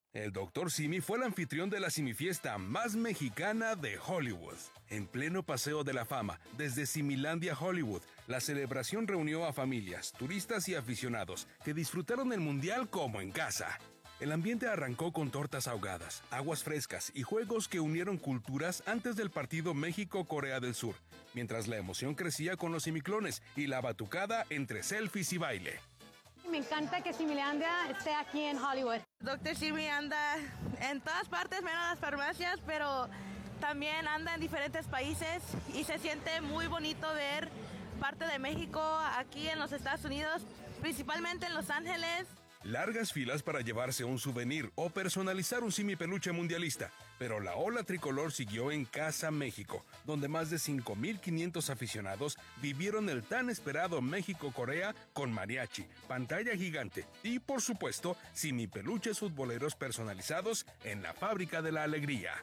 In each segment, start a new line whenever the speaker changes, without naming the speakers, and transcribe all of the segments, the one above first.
El Dr. Simi fue el anfitrión de la simifiesta más mexicana de Hollywood. En pleno paseo de la fama, desde Similandia, Hollywood, la celebración reunió a familias, turistas y aficionados que disfrutaron el mundial como en casa. El ambiente arrancó con tortas ahogadas, aguas frescas y juegos que unieron culturas antes del partido México-Corea del Sur, mientras la emoción crecía con los simiclones y la batucada entre selfies y baile.
Me encanta que Similandia esté aquí en Hollywood.
Dr. Simi anda en todas partes, menos las farmacias, pero también anda en diferentes países y se siente muy bonito ver parte de México aquí en los Estados Unidos, principalmente en Los Ángeles.
Largas filas para llevarse un souvenir o personalizar un Simi peluche mundialista, pero la ola tricolor siguió en Casa México, donde más de 5,500 aficionados vivieron el tan esperado México-Corea con mariachi, pantalla gigante y, por supuesto, Simi peluches futboleros personalizados en la Fábrica de la Alegría.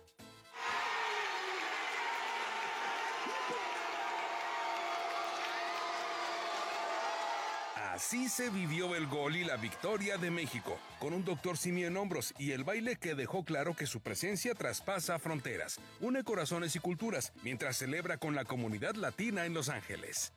Así se vivió el gol y la victoria de México, con un Dr. Simi en hombros y el baile que dejó claro que su presencia traspasa fronteras, une corazones y culturas, mientras celebra con la comunidad latina en Los Ángeles.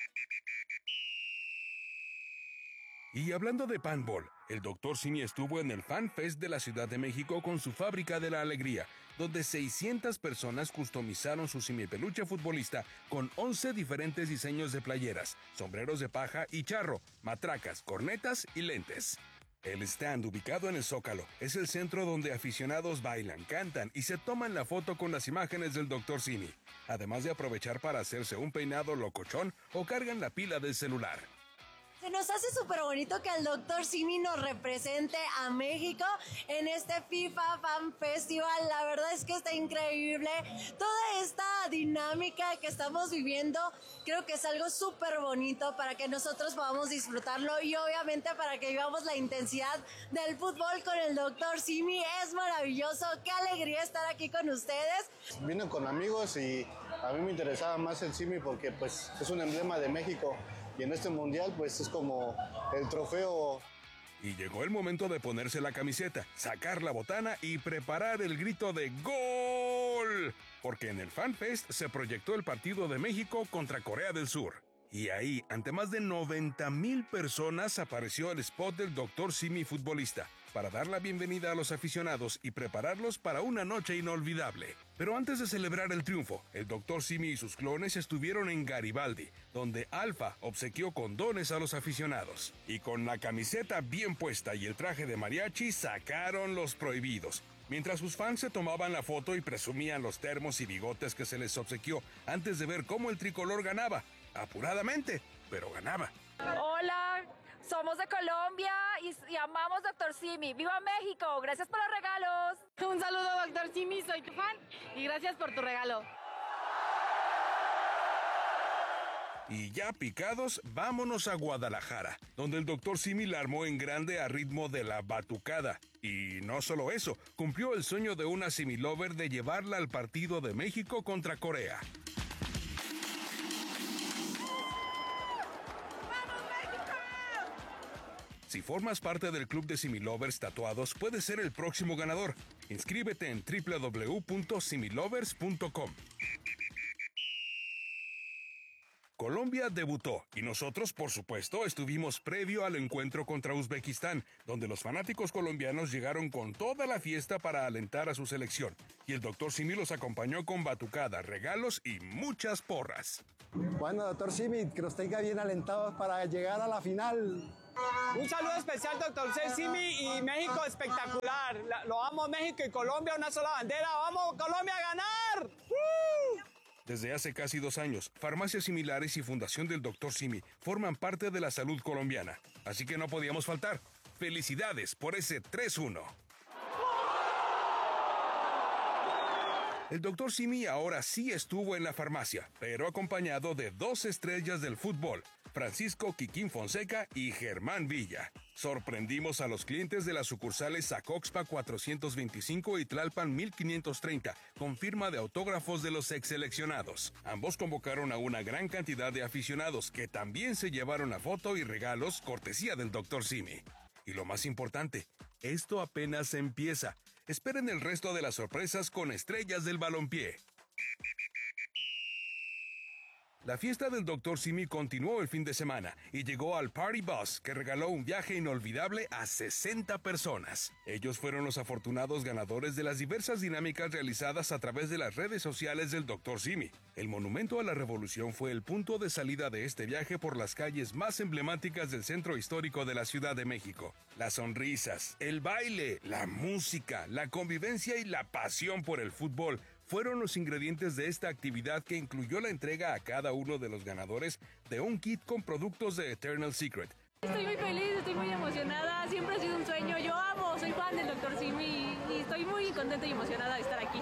Y hablando de panball, el Dr. Simi estuvo en el Fan Fest de la Ciudad de México con su Fábrica de la Alegría, donde 600 personas customizaron su Simi peluche futbolista con 11 diferentes diseños de playeras, sombreros de paja y charro, matracas, cornetas y lentes. El stand, ubicado en el Zócalo, es el centro donde aficionados bailan, cantan y se toman la foto con las imágenes del Dr. Simi, además de aprovechar para hacerse un peinado locochón o cargan la pila del celular.
Se nos hace súper bonito que el Dr. Simi nos represente a México en este FIFA Fan Festival. La verdad es que está increíble. Toda esta dinámica que estamos viviendo, creo que es algo súper bonito para que nosotros podamos disfrutarlo y obviamente para que vivamos la intensidad del fútbol con el Dr. Simi. Es maravilloso. Qué alegría estar aquí con ustedes.
Vine con amigos y a mí me interesaba más el Simi porque pues es un emblema de México. Y en este mundial, pues es como el trofeo.
Y llegó el momento de ponerse la camiseta, sacar la botana y preparar el grito de ¡Gol! Porque en el Fan Fest se proyectó el partido de México contra Corea del Sur. Y ahí, ante más de 90,000 personas, apareció el spot del Dr. Simi futbolista, para dar la bienvenida a los aficionados y prepararlos para una noche inolvidable. Pero antes de celebrar el triunfo, el Dr. Simi y sus clones estuvieron en Garibaldi, donde Alfa obsequió condones a los aficionados. Y con la camiseta bien puesta y el traje de mariachi, sacaron los prohibidos, mientras sus fans se tomaban la foto y presumían los termos y bigotes que se les obsequió antes de ver cómo el tricolor ganaba. Apuradamente, pero ganaba.
Hola, somos de Colombia y amamos Dr. Simi. ¡Viva México! Gracias por los regalos.
Un saludo, Dr. Simi, soy tu fan y gracias por tu regalo.
Y ya picados, vámonos a Guadalajara, donde el Dr. Simi la armó en grande a ritmo de la batucada. Y no solo eso, cumplió el sueño de una Simi Lover de llevarla al partido de México contra Corea. Si formas parte del club de Similovers tatuados, puedes ser el próximo ganador. Inscríbete en www.similovers.com. Colombia debutó y nosotros, por supuesto, estuvimos previo al encuentro contra Uzbekistán, donde los fanáticos colombianos llegaron con toda la fiesta para alentar a su selección. Y el Dr. Simi los acompañó con batucada, regalos y muchas porras.
Bueno, Dr. Simi, que nos tenga bien alentados para llegar a la final.
Un saludo especial, Dr. Simi, y México espectacular. Lo amo, México y Colombia, una sola bandera. ¡Vamos, Colombia, a ganar!
Desde hace casi 2 años, farmacias similares y Fundación del Dr. Simi forman parte de la salud colombiana. Así que no podíamos faltar. ¡Felicidades por ese 3-1! El Dr. Simi ahora sí estuvo en la farmacia, pero acompañado de 2 estrellas del fútbol, Francisco Quiquín Fonseca y Germán Villa. Sorprendimos a los clientes de las sucursales Zacoxpa 425 y Tlalpan 1530, con firma de autógrafos de los exseleccionados. Ambos convocaron a una gran cantidad de aficionados que también se llevaron la foto y regalos cortesía del Dr. Simi. Y lo más importante, Esto apenas empieza. Esperen el resto de las sorpresas con estrellas del balompié. La fiesta del Dr. Simi continuó el fin de semana y llegó al Party Bus, que regaló un viaje inolvidable a 60 personas. Ellos fueron los afortunados ganadores de las diversas dinámicas realizadas a través de las redes sociales del Dr. Simi. El Monumento a la Revolución fue el punto de salida de este viaje por las calles más emblemáticas del centro histórico de la Ciudad de México. Las sonrisas, el baile, la música, la convivencia y la pasión por el fútbol fueron los ingredientes de esta actividad, que incluyó la entrega a cada uno de los ganadores de un kit con productos de Eternal Secret.
Estoy muy feliz, estoy muy emocionada, siempre ha sido un sueño, yo amo, soy fan del Dr. Simi y estoy muy contenta y emocionada de estar aquí.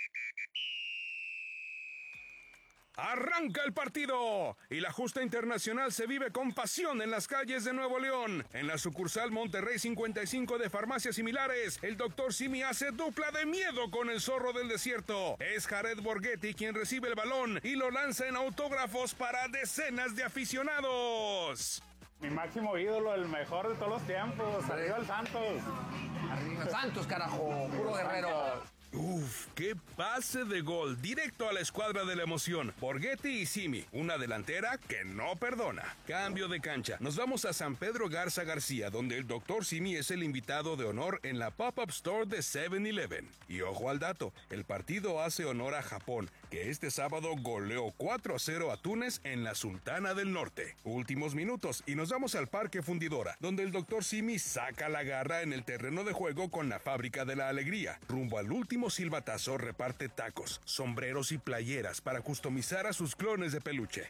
¡Arranca el partido! Y la justa internacional se vive con pasión en las calles de Nuevo León. En la sucursal Monterrey 55 de Farmacias Similares, el Dr. Simi hace dupla de miedo con el zorro del desierto. Es Jared Borghetti quien recibe el balón y lo lanza en autógrafos para decenas de aficionados.
Mi máximo ídolo, el mejor de todos los tiempos. Arriba el Santos.
Arriba el Santos, carajo. Puro guerrero.
¡Uf! ¡Qué pase de gol! Directo a la escuadra de la emoción. Borghetti y Simi, una delantera que no perdona. Cambio de cancha. Nos vamos a San Pedro Garza García, donde el Dr. Simi es el invitado de honor en la Pop-Up Store de 7-Eleven. Y ojo al dato, el partido hace honor a Japón, que este sábado goleó 4-0 a Túnez en la Sultana del Norte. Últimos minutos y nos vamos al Parque Fundidora, donde el Dr. Simi saca la garra en el terreno de juego con la Fábrica de la Alegría. Rumbo al último silbatazo reparte tacos, sombreros y playeras para customizar a sus clones de peluche.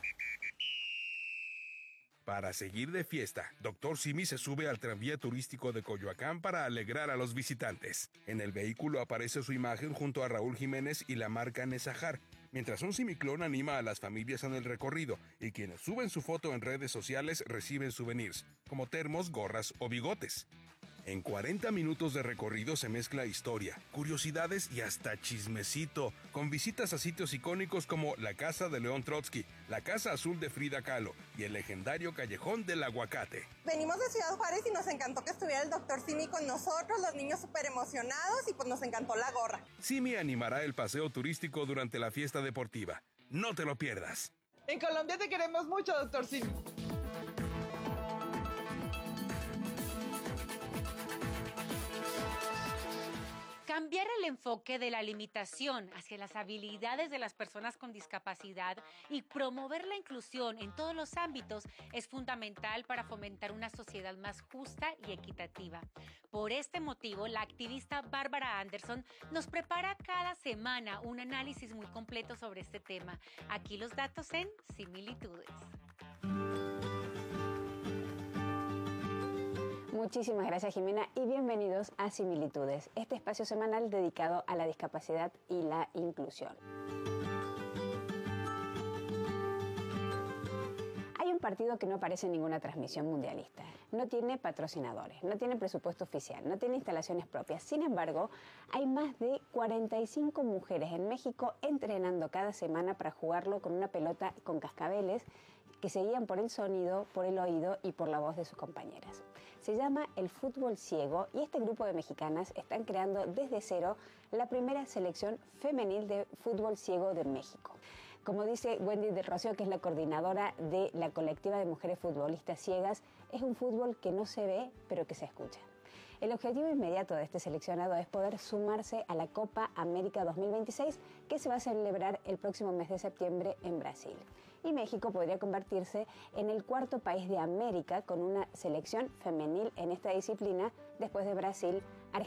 Para seguir de fiesta, Dr. Simi se sube al tranvía turístico de Coyoacán para alegrar a los visitantes. En el vehículo aparece su imagen junto a Raúl Jiménez y la marca Nesajar, mientras un simiclón anima a las familias en el recorrido, y quienes suben su foto en redes sociales reciben souvenirs, como termos, gorras o bigotes. En 40 minutos de recorrido se mezcla historia, curiosidades y hasta chismecito, con visitas a sitios icónicos como la Casa de León Trotsky, la Casa Azul de Frida Kahlo y el legendario Callejón del Aguacate.
Venimos de Ciudad Juárez y nos encantó que estuviera el Dr. Simi con nosotros, los niños súper emocionados, y pues nos encantó la gorra.
Simi animará el paseo turístico durante la fiesta deportiva. No te lo pierdas.
En Colombia te queremos mucho, Dr. Simi.
Cambiar el enfoque de la limitación hacia las habilidades de las personas con discapacidad y promover la inclusión en todos los ámbitos es fundamental para fomentar una sociedad más justa y equitativa. Por este motivo, la activista Bárbara Anderson nos prepara cada semana un análisis muy completo sobre este tema. Aquí los datos en Similitudes.
Muchísimas gracias, Jimena, y bienvenidos a Similitudes, este espacio semanal dedicado a la discapacidad y la inclusión. Hay un partido que no aparece en ninguna transmisión mundialista. No tiene patrocinadores, no tiene presupuesto oficial, no tiene instalaciones propias. Sin embargo, hay más de 45 mujeres en México entrenando cada semana para jugarlo con una pelota con cascabeles que se guían por el sonido, por el oído y por la voz de sus compañeras. Se llama el fútbol ciego y este grupo de mexicanas están creando desde cero la primera selección femenil de fútbol ciego de México. Como dice Wendy del Rocío, que es la coordinadora de la colectiva de mujeres futbolistas ciegas, es un fútbol que no se ve, pero que se escucha. El objetivo inmediato de este seleccionado es poder sumarse a la Copa América 2026, que se va a celebrar el próximo mes de septiembre en Brasil. Y México podría convertirse en el cuarto país de América con una selección femenil en esta disciplina, después de Brasil, Argentina